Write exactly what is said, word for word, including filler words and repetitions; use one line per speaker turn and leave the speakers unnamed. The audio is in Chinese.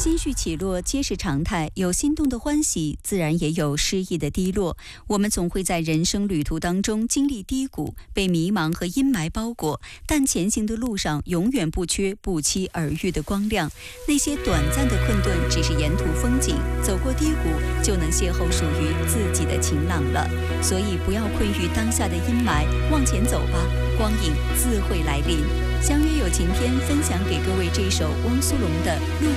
心绪起落皆是常态，有心动的欢喜，自然也有失意的低落。我们总会在人生旅途当中经历低谷，被迷茫和阴霾包裹，但前行的路上永远不缺不期而遇的光亮。那些短暂的困顿只是沿途风景，走过低谷就能邂逅属于自己的晴朗了。所以不要困于当下的阴霾，往前走吧，光影自会来临。相约有晴天，分享给各位这首汪苏泷的《路》。